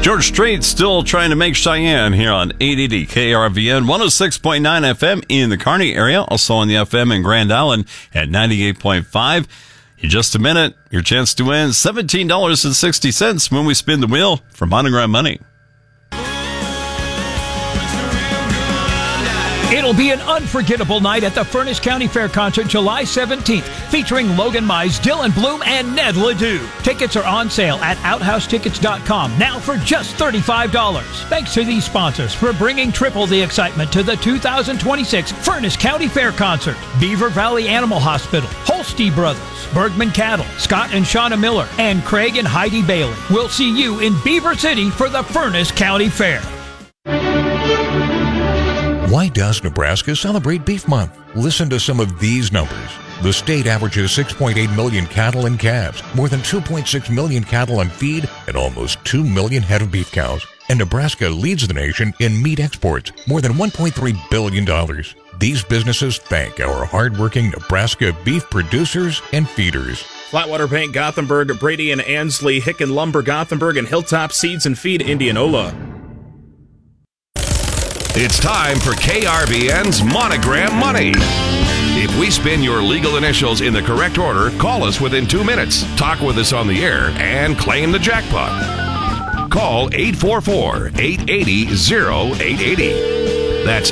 George Strait still trying to make Cheyenne here on 880 KRVN, 106.9 FM in the Kearney area, also on the FM in Grand Island at 98.5. In just a minute, your chance to win $17.60 when we spin the wheel for Monogram Money. It'll be an unforgettable night at the Furnace County Fair Concert July 17th, featuring Logan Mize, Dylan Bloom, and Ned Ledoux. Tickets are on sale at OuthouseTickets.com now for just $35. Thanks to these sponsors for bringing triple the excitement to the 2026 Furnace County Fair Concert. Beaver Valley Animal Hospital, Holste Brothers, Bergman Cattle, Scott and Shauna Miller, and Craig and Heidi Bailey. We'll see you in Beaver City for the Furnace County Fair. Why does Nebraska celebrate Beef Month? Listen to some of these numbers. The state averages 6.8 million cattle and calves, more than 2.6 million cattle on feed, and almost 2 million head of beef cows. And Nebraska leads the nation in meat exports, more than $1.3 billion. These businesses thank our hardworking Nebraska beef producers and feeders. Flatwater Paint Gothenburg, Brady and Ansley, Hicken Lumber Gothenburg, and Hilltop Seeds and Feed Indianola. It's time for KRVN's Monogram Money. If we spin your legal initials in the correct order, call us within 2 minutes, talk with us on the air, and claim the jackpot. Call 844-880-0880. That's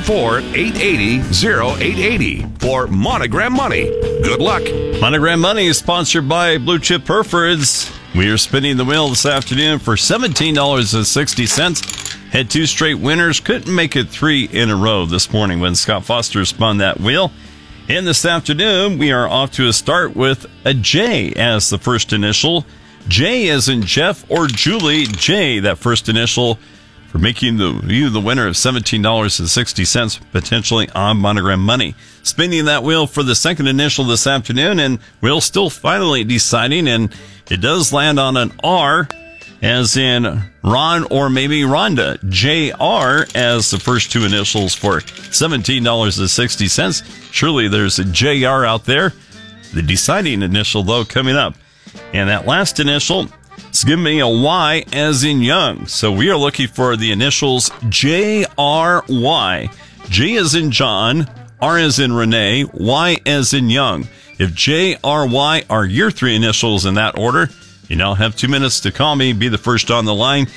844-880-0880 for Monogram Money. Good luck. Monogram Money is sponsored by Blue Chip Herefords. We are spinning the wheel this afternoon for $17.60. Had two straight winners. Couldn't make it three in a row this morning when Scott Foster spun that wheel. And this afternoon, we are off to a start with a J as the first initial. J as in Jeff or Julie. J, that first initial, for making you the winner of $17.60 potentially on Monogram Money. Spinning that wheel for the second initial this afternoon, and we'll still finally deciding, and it does land on an R, as in Ron or maybe Rhonda. JR as the first two initials for $17.60. Surely there's a JR out there. The deciding initial, though, coming up. And that last initial is giving me a Y as in young. So we are looking for the initials JRY. J as in John, R as in Renee, Y as in young. If JRY are your three initials in that order, you now have 2 minutes to call me. Be the first on the line.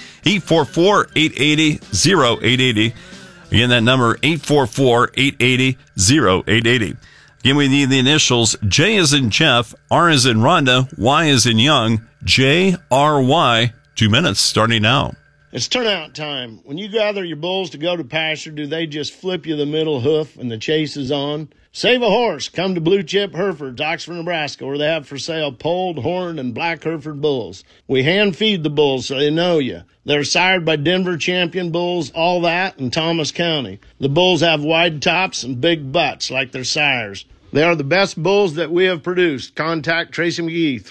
844-880-0880. Again, that number, 844-880-0880. Again, we need the initials. J as in Jeff, R as in Rhonda, Y as in Young, JRY. 2 minutes starting now. It's turnout time. When you gather your bulls to go to pasture, do they just flip you the middle hoof and the chase is on? Save a horse. Come to Blue Chip Herefords, Oxford, Nebraska, where they have for sale polled, horned, and black Hereford bulls. We hand feed the bulls so they know you. They're sired by Denver champion bulls, all that, in Thomas County. The bulls have wide tops and big butts like their sires. They are the best bulls that we have produced. Contact Tracy McGee,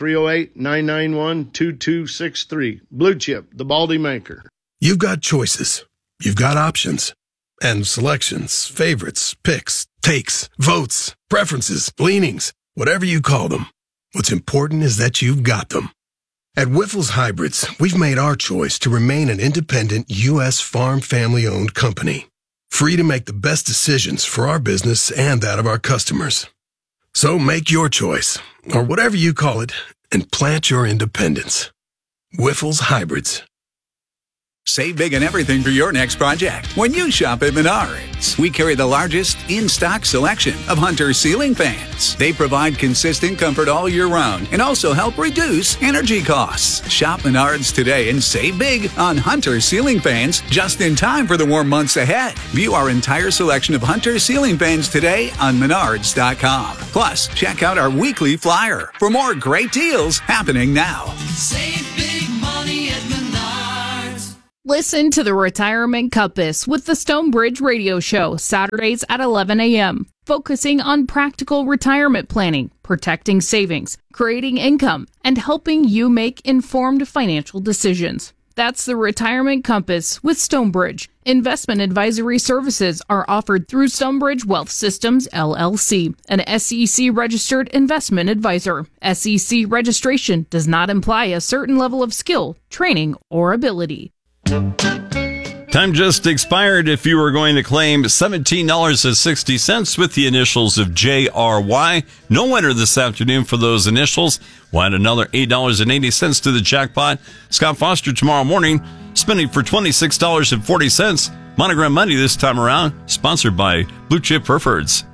308-991-2263. Blue Chip, the Baldy maker. You've got choices. You've got options. And selections, favorites, picks, takes, votes, preferences, leanings, whatever you call them. What's important is that you've got them. At Wyffels Hybrids, we've made our choice to remain an independent U.S. farm family-owned company, free to make the best decisions for our business and that of our customers. So make your choice, or whatever you call it, and plant your independence. Wyffels Hybrids. Save big on everything for your next project when you shop at Menards. We carry the largest in-stock selection of Hunter ceiling fans. They provide consistent comfort all year round and also help reduce energy costs. Shop Menards today and save big on Hunter ceiling fans just in time for the warm months ahead. View our entire selection of Hunter ceiling fans today on Menards.com. Plus, check out our weekly flyer for more great deals happening now. Save big money at Menards. Listen to the Retirement Compass with the Stonebridge Radio Show, Saturdays at 11 a.m., focusing on practical retirement planning, protecting savings, creating income, and helping you make informed financial decisions. That's the Retirement Compass with Stonebridge, Investment advisory services are offered through Stonebridge Wealth Systems, LLC, an SEC-registered investment advisor. SEC registration does not imply a certain level of skill, training, or ability. Time just expired if you were going to claim $17.60 with the initials of JRY. No winner this afternoon for those initials. We'll add another $8.80 to the jackpot. Scott Foster tomorrow morning, spinning for $26.40. Monogram Money this time around, sponsored by Blue Chip Preferreds.